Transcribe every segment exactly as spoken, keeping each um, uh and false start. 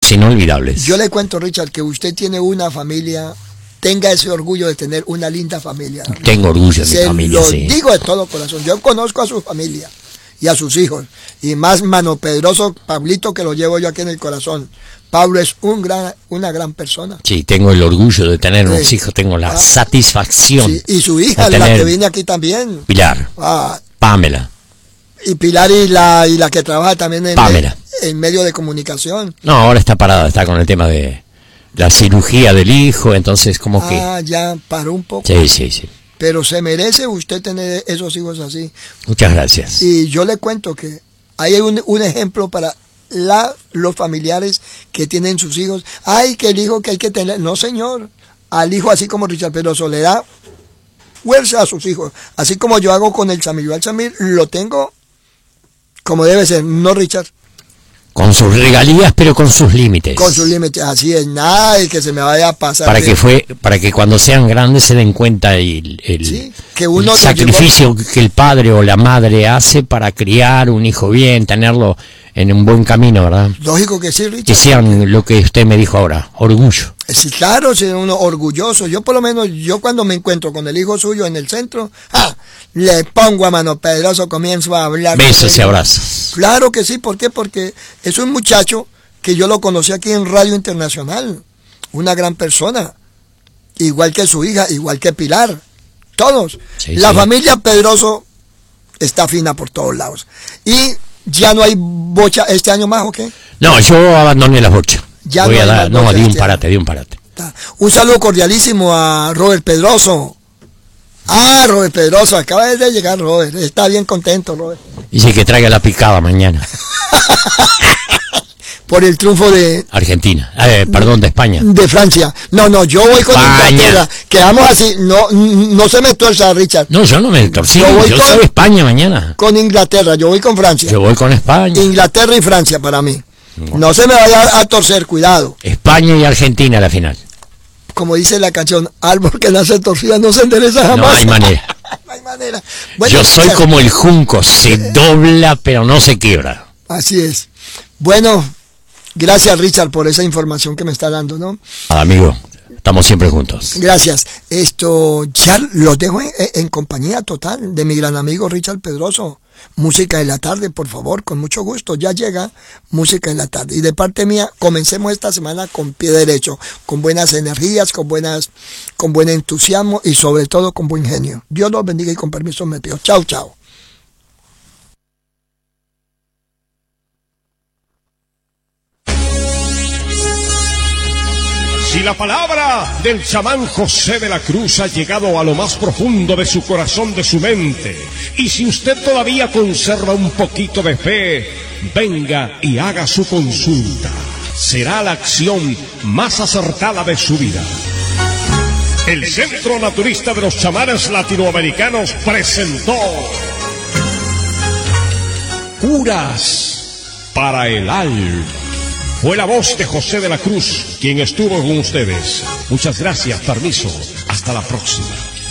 momentos inolvidables. Yo le cuento, Richard, que usted tiene una familia, tenga ese orgullo de tener una linda familia. Tengo orgullo de Se mi familia, lo sí. digo de todo corazón. Yo conozco a su familia y a sus hijos. Y más Mano Pedroso, Pablito, que lo llevo yo aquí en el corazón. Pablo es un gran, una gran persona. Sí, tengo el orgullo de tener Sí. unos hijos, tengo la Ah. satisfacción. Sí, y su hija, de la tener que viene aquí también. Pilar, Ah, Pamela. y Pilar y la, y la que trabaja también en, Pamela. en medio de comunicación. No, ahora está parada, está con el tema de la cirugía del hijo, entonces como que... Ah, ya paró un poco. Sí, sí, sí. Pero se merece usted tener esos hijos así. Muchas gracias. Y yo le cuento que hay un, un ejemplo para la, los familiares que tienen sus hijos. Ay, que el hijo que hay que tener. No, señor. Al hijo, así como Richard Pedroso, le da fuerza a sus hijos. Así como yo hago con el Samir. Yo al Samir lo tengo como debe ser. No, Richard. Con sus regalías, pero con sus límites. Con sus límites. Así es. Nada de que se me vaya a pasar. Para de- que fue, para que cuando sean grandes se den cuenta el, el, Sí, que uno el lo sacrificio que el padre o la madre hace para criar un hijo bien, tenerlo en un buen camino, ¿verdad? Lógico que sí, Richard. Que sean lo que usted me dijo ahora, orgullo. Sí, claro, ser uno orgulloso. Yo por lo menos, yo cuando me encuentro con el hijo suyo en el centro, ¡ah! Le pongo a Mano Pedroso, comienzo a hablar. Besos y abrazos. Claro que sí, ¿por qué? Porque es un muchacho que yo lo conocí aquí en Radio Internacional, una gran persona, igual que su hija, igual que Pilar, todos. Sí, La sí. familia Pedroso está fina por todos lados. Y ya no hay bocha este año más, ¿o qué? No, yo abandoné la bocha. Ya Voy no a hay dar, más no, bocha di un este parate, di un parate. Un saludo cordialísimo a Robert Pedroso. Ah, Robert Pedroso, acaba de llegar Robert. Está bien contento, Robert. Dice que traiga la picada mañana. Por el triunfo de, Argentina, eh, perdón, de España. de Francia. No, no, yo voy con España. Inglaterra. Quedamos así. No, no se me tuerza, Richard. No, yo no me torcí, Yo yo, voy con- soy España mañana. Con Inglaterra, yo voy con Francia. Yo voy con España. Inglaterra y Francia para mí. No se me vaya a torcer, cuidado. España y Argentina a la final. Como dice la canción, árbol que nace torcida no se endereza jamás. No hay manera. No hay manera. Bueno, Yo soy Richard, como el junco, se dobla pero no se quiebra. así es. Bueno, gracias, Richard, por esa información que me está dando, ¿no? Ah, amigo, estamos siempre juntos. Gracias. Esto ya lo dejo en, en compañía total de mi gran amigo Richard Pedroso. Música en la tarde, por favor, con mucho gusto. Ya llega Música en la tarde. Y de parte mía, comencemos esta semana con pie derecho, con buenas energías, con buenas, con buen entusiasmo y sobre todo con buen genio. Dios los bendiga y con permiso me pido. Chao, chao. Si la palabra del chamán José de la Cruz ha llegado a lo más profundo de su corazón, de su mente, y si usted todavía conserva un poquito de fe, venga y haga su consulta. Será la acción más acertada de su vida. El Centro Naturista de los Chamanes Latinoamericanos presentó Curas para el Alma. Fue la voz de José de la Cruz quien estuvo con ustedes. Muchas gracias, permiso, hasta la próxima.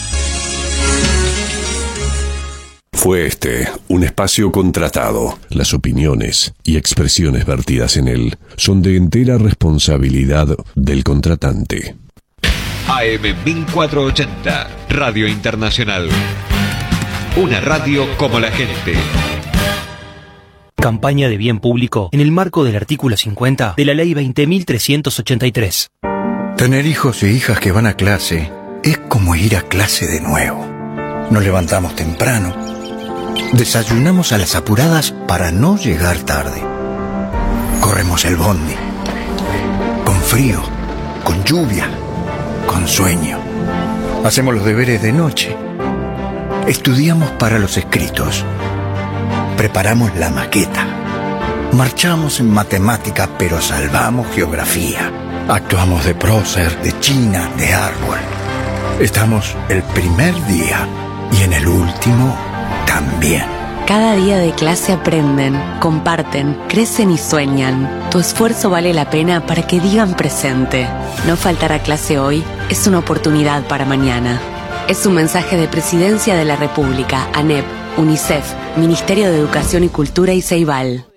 Fue este un espacio contratado. Las opiniones y expresiones vertidas en él son de entera responsabilidad del contratante. A M mil cuatrocientos ochenta, Radio Internacional. Una radio como la gente. Campaña de bien público en el marco del artículo cincuenta de la Ley veinte mil trescientos ochenta y tres. Tener hijos e hijas que van a clase es como ir a clase de nuevo. Nos levantamos temprano, desayunamos a las apuradas para no llegar tarde. Corremos el bondi, con frío, con lluvia, con sueño. Hacemos los deberes de noche. Estudiamos para los escritos. Preparamos la maqueta. Marchamos en matemática, pero salvamos geografía. Actuamos de prócer, de china, de árbol. Estamos el primer día y en el último también. Cada día de clase aprenden, comparten, crecen y sueñan. Tu esfuerzo vale la pena para que digan presente. No faltar a clase hoy es una oportunidad para mañana. Es un mensaje de Presidencia de la República, ANEP, UNICEF, Ministerio de Educación y Cultura y Ceibal.